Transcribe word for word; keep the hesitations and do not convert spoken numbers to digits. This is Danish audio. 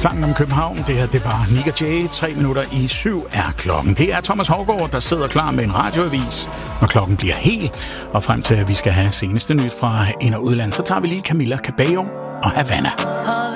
Sangen om København, det her, det var Nick og Jay. Tre minutter i syv er klokken. Det er Thomas Haugaard, der sidder klar med en radioavis, når klokken bliver hel. Og frem til, at vi skal have seneste nyt fra ind- og udland, så tager vi lige Camila Cabello og Havana.